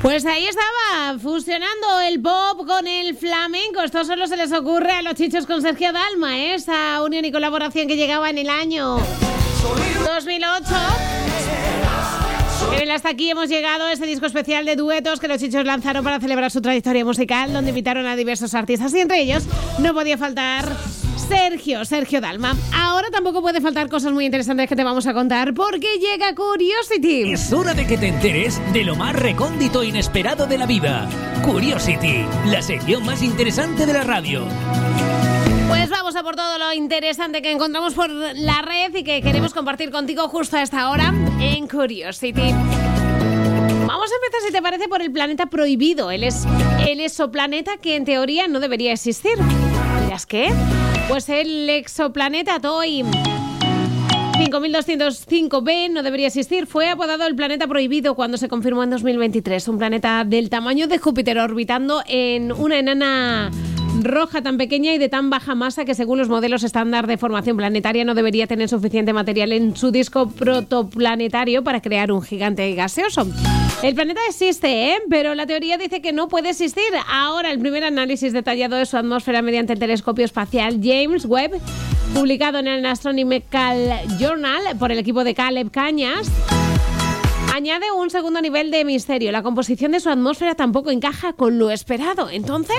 Pues ahí estaba, fusionando el pop con el flamenco. Esto solo se les ocurre a los Chichos con Sergio Dalma, ¿eh? Esa unión y colaboración que llegaba en el año 2008. En el Hasta Aquí hemos llegado, ese disco especial de duetos que los Chichos lanzaron para celebrar su trayectoria musical, donde invitaron a diversos artistas y entre ellos no podía faltar Sergio Dalma. Ahora tampoco puede faltar cosas muy interesantes que te vamos a contar porque llega Curiosity. Es hora de que te enteres de lo más recóndito e inesperado de la vida. Curiosity, la sección más interesante de la radio. Pues vamos a por todo lo interesante que encontramos por la red y que queremos compartir contigo justo a esta hora en Curiosity. Vamos a empezar, si te parece, por el planeta prohibido, el exoplaneta que en teoría no debería existir. ¿Dirás qué? Pues el exoplaneta TOI 5205b no debería existir. Fue apodado el planeta prohibido cuando se confirmó en 2023. Un planeta del tamaño de Júpiter orbitando en una enana roja tan pequeña y de tan baja masa que según los modelos estándar de formación planetaria no debería tener suficiente material en su disco protoplanetario para crear un gigante gaseoso. El planeta existe, pero la teoría dice que no puede existir. Ahora el primer análisis detallado de su atmósfera mediante el telescopio espacial James Webb, publicado en el Astronomical Journal por el equipo de Caleb Cañas, añade un segundo nivel de misterio. La composición de su atmósfera tampoco encaja con lo esperado. Entonces,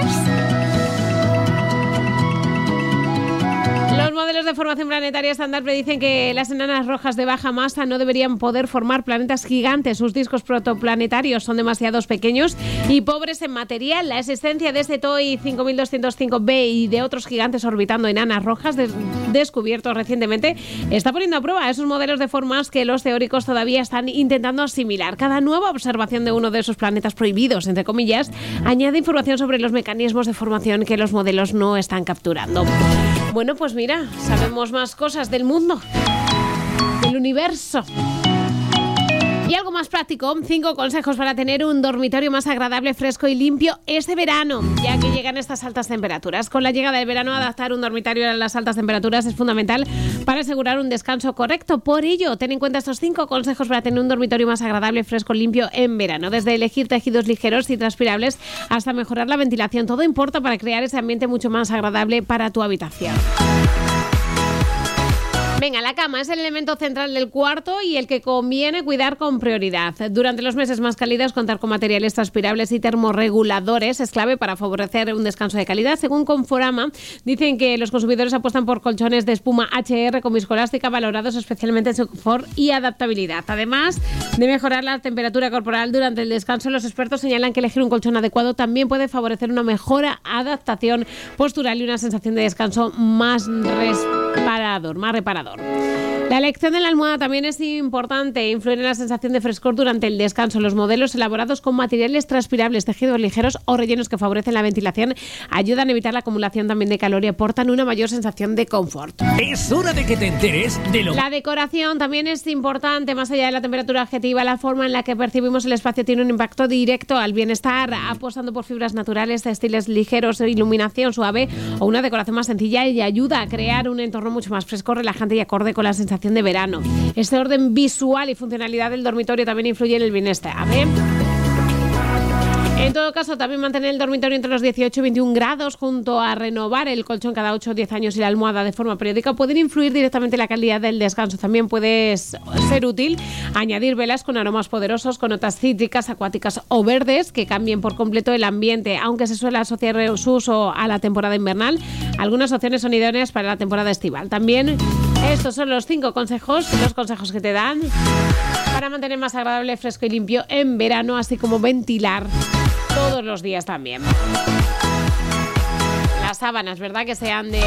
los modelos de formación planetaria estándar predicen que las enanas rojas de baja masa no deberían poder formar planetas gigantes. Sus discos protoplanetarios son demasiado pequeños y pobres en material. La existencia de este TOI 5205b y de otros gigantes orbitando enanas rojas descubiertos recientemente está poniendo a prueba esos modelos de formas que los teóricos todavía están intentando asimilar. Cada nueva observación de uno de esos planetas prohibidos, entre comillas, añade información sobre los mecanismos de formación que los modelos no están capturando. Bueno, pues mira, sabemos más cosas del mundo, del universo. Y algo más práctico, 5 consejos para tener un dormitorio más agradable, fresco y limpio este verano, ya que llegan estas altas temperaturas. Con la llegada del verano, adaptar un dormitorio a las altas temperaturas es fundamental para asegurar un descanso correcto. Por ello, ten en cuenta estos 5 consejos para tener un dormitorio más agradable, fresco y limpio en verano. Desde elegir tejidos ligeros y transpirables hasta mejorar la ventilación. Todo importa para crear ese ambiente mucho más agradable para tu habitación. Venga, la cama es el elemento central del cuarto y el que conviene cuidar con prioridad. Durante los meses más cálidos, contar con materiales transpirables y termorreguladores es clave para favorecer un descanso de calidad. Según Conforama, dicen que los consumidores apuestan por colchones de espuma HR con viscoelástica valorados especialmente en su confort y adaptabilidad. Además de mejorar la temperatura corporal durante el descanso, los expertos señalan que elegir un colchón adecuado también puede favorecer una mejor adaptación postural y una sensación de descanso más reparador. La elección de la almohada también es importante. Influir en la sensación de frescor durante el descanso. Los modelos elaborados con materiales transpirables, tejidos ligeros o rellenos que favorecen la ventilación ayudan a evitar la acumulación también de calor y aportan una mayor sensación de confort. Es hora de que te enteres de lo... La decoración también es importante. Más allá de la temperatura objetiva, la forma en la que percibimos el espacio tiene un impacto directo al bienestar. Apostando por fibras naturales, textiles ligeros, iluminación suave o una decoración más sencilla y ayuda a crear un entorno mucho más fresco, relajante y acorde con la sensación de verano. Este orden visual y funcionalidad del dormitorio también influye en el bienestar. En todo caso, también mantener el dormitorio entre los 18 y 21 grados junto a renovar el colchón cada 8 o 10 años y la almohada de forma periódica pueden influir directamente en la calidad del descanso. También puede ser útil añadir velas con aromas poderosos, con notas cítricas, acuáticas o verdes que cambien por completo el ambiente. Aunque se suele asociar su uso a la temporada invernal, algunas opciones son idóneas para la temporada estival. También estos son los 5 consejos, los consejos que te dan para mantener más agradable, fresco y limpio en verano, así como ventilar todos los días también. Las sábanas, ¿verdad? Que sean de...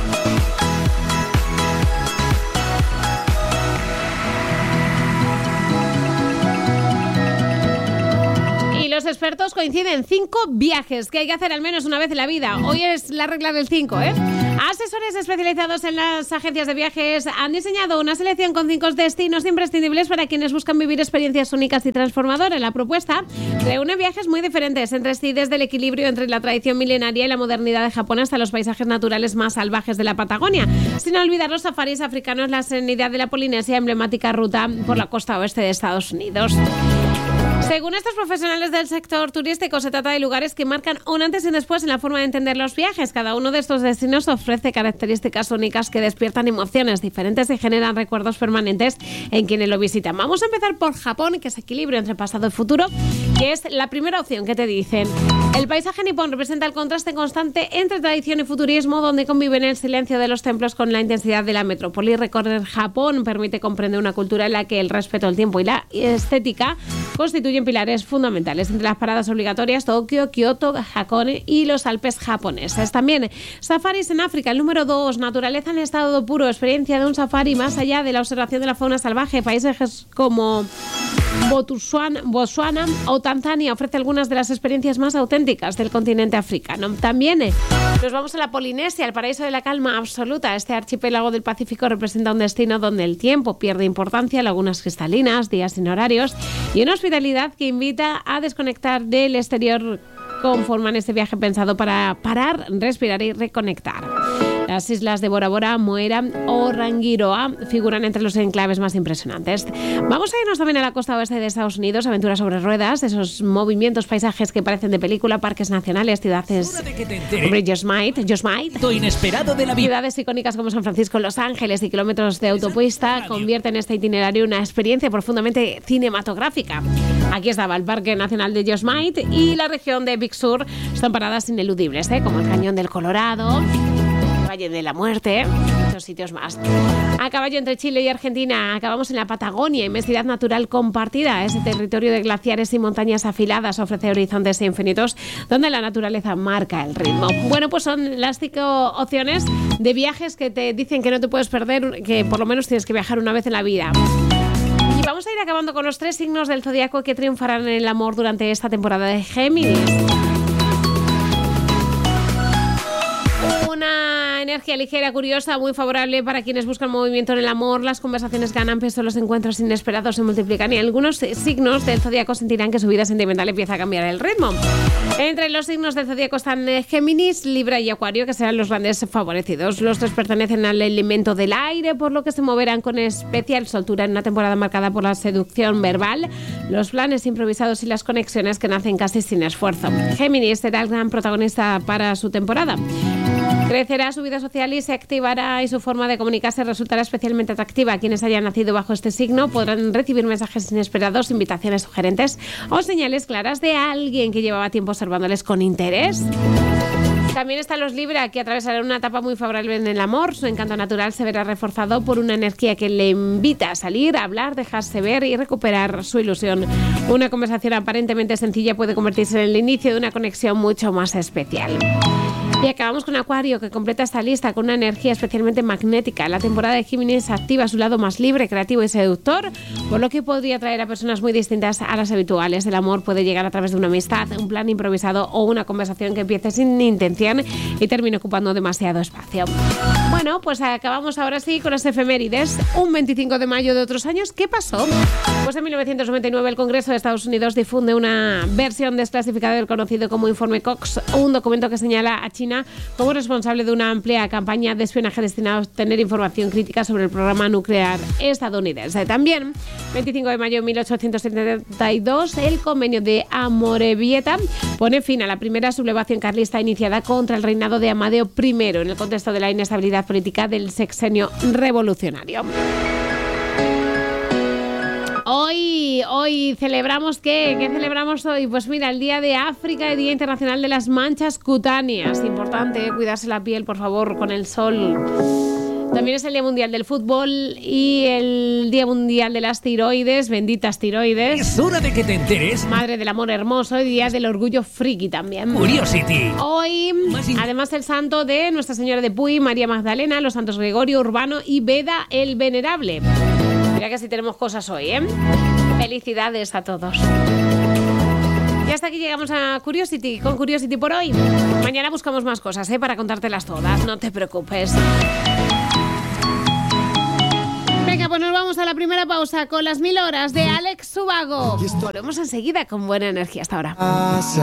Y los expertos coinciden, 5 viajes que hay que hacer al menos una vez en la vida. Hoy es la regla del 5, Asesores especializados en las agencias de viajes han diseñado una selección con 5 destinos imprescindibles para quienes buscan vivir experiencias únicas y transformadoras. La propuesta reúne viajes muy diferentes entre sí, desde el equilibrio entre la tradición milenaria y la modernidad de Japón hasta los paisajes naturales más salvajes de la Patagonia, sin olvidar los safaris africanos, la serenidad de la Polinesia, emblemática ruta por la costa oeste de Estados Unidos. Según estos profesionales del sector turístico, se trata de lugares que marcan un antes y un después en la forma de entender los viajes. Cada uno de estos destinos ofrece características únicas que despiertan emociones diferentes y generan recuerdos permanentes en quienes lo visitan. Vamos a empezar por Japón, que es equilibrio entre pasado y futuro, que es la primera opción que te dicen. El paisaje nipón representa el contraste constante entre tradición y futurismo, donde conviven el silencio de los templos con la intensidad de la metrópoli. Recorrer Japón permite comprender una cultura en la que el respeto al tiempo y la estética constituyen pilares fundamentales. Entre las paradas obligatorias, Tokio, Kioto, Hakone y los Alpes japoneses. También safaris en África. El número 2, naturaleza en estado puro. Experiencia de un safari más allá de la observación de la fauna salvaje. Países como Botsuana o Tanzania ofrece algunas de las experiencias más auténticas del continente africano. También nos vamos a la Polinesia, el paraíso de la calma absoluta. Este archipiélago del Pacífico representa un destino donde el tiempo pierde importancia, lagunas cristalinas, días sin horarios y una hospitalidad que invita a desconectar del exterior. Conforman este viaje pensado para parar, respirar y reconectar. Las islas de Bora Bora, Moera o Rangiroa figuran entre los enclaves más impresionantes. Vamos a irnos también a la costa oeste de Estados Unidos, aventuras sobre ruedas, esos movimientos, paisajes que parecen de película, parques nacionales, ciudades... Lo inesperado de la vida. Ciudades icónicas como San Francisco, Los Ángeles y kilómetros de autopista convierten este itinerario en una experiencia profundamente cinematográfica. Aquí estaba el Parque Nacional de Yosemite y la región de Big Sur. Son paradas ineludibles, como el Cañón del Colorado, Valle de la Muerte, muchos sitios más. A caballo entre Chile y Argentina, acabamos en la Patagonia, inmensidad natural compartida. Ese territorio de glaciares y montañas afiladas ofrece horizontes infinitos donde la naturaleza marca el ritmo. Bueno, pues son las 5 opciones de viajes que te dicen que no te puedes perder, que por lo menos tienes que viajar una vez en la vida. Y vamos a ir acabando con los 3 signos del zodiaco que triunfarán en el amor durante esta temporada de Géminis. Una energía ligera, curiosa, muy favorable para quienes buscan movimiento en el amor. Las conversaciones ganan peso, los encuentros inesperados se multiplican y algunos signos del zodiaco sentirán que su vida sentimental empieza a cambiar el ritmo. Entre los signos del zodiaco están Géminis, Libra y Acuario, que serán los grandes favorecidos. Los 3 pertenecen al elemento del aire, por lo que se moverán con especial soltura en una temporada marcada por la seducción verbal, los planes improvisados y las conexiones que nacen casi sin esfuerzo. Géminis será el gran protagonista para su temporada. Crecerá su vida social y se activará y su forma de comunicarse resultará especialmente atractiva. Quienes hayan nacido bajo este signo podrán recibir mensajes inesperados, invitaciones sugerentes o señales claras de alguien que llevaba tiempo observándoles con interés. También están los Libra, que atravesarán una etapa muy favorable en el amor. Su encanto natural se verá reforzado por una energía que le invita a salir, a hablar, dejarse ver y recuperar su ilusión. Una conversación aparentemente sencilla puede convertirse en el inicio de una conexión mucho más especial. Y acabamos con Acuario, que completa esta lista con una energía especialmente magnética. La temporada de Géminis activa su lado más libre, creativo y seductor, por lo que podría atraer a personas muy distintas a las habituales. El amor puede llegar a través de una amistad, un plan improvisado o una conversación que empiece sin intención y termine ocupando demasiado espacio. Bueno, pues acabamos ahora sí con las efemérides. Un 25 de mayo de otros años, ¿qué pasó? Pues en 1999 el Congreso de Estados Unidos difunde una versión desclasificada del conocido como Informe Cox, un documento que señala a China como responsable de una amplia campaña de espionaje destinada a obtener información crítica sobre el programa nuclear estadounidense. También, 25 de mayo de 1872, el convenio de Amorebieta pone fin a la primera sublevación carlista iniciada contra el reinado de Amadeo I en el contexto de la inestabilidad política del sexenio revolucionario. Hoy celebramos ¿qué celebramos hoy? Pues mira, el Día de África, el Día Internacional de las Manchas Cutáneas. Importante cuidarse la piel, por favor, con el sol. También es el Día Mundial del Fútbol y el Día Mundial de las Tiroides, benditas tiroides. Es hora de que te enteres. Madre del amor hermoso y Día del Orgullo Friki también. Curiosity. Hoy, además, el santo de Nuestra Señora de Puy, María Magdalena, los santos Gregorio, Urbano y Beda el Venerable. Mira que sí tenemos cosas hoy, ¿eh? Felicidades a todos. Y hasta aquí llegamos a Curiosity, con Curiosity por hoy. Mañana buscamos más cosas, para contártelas todas, no te preocupes. Venga, pues nos vamos a la primera pausa con las 1000 horas de Alex Ubago. Volvemos enseguida con buena energía. Hasta ahora.